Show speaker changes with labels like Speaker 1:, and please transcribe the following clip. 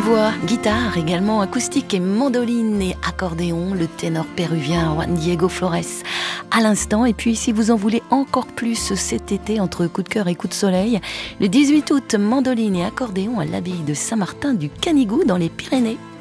Speaker 1: voix, guitare, également acoustique et mandoline et accordéon, le ténor péruvien Juan Diego Flores à l'instant. Et puis si vous en voulez encore plus cet été entre coup de cœur et coup de soleil, le 18 août, mandoline et accordéon à l'abbaye de Saint-Martin du Canigou dans les Pyrénées.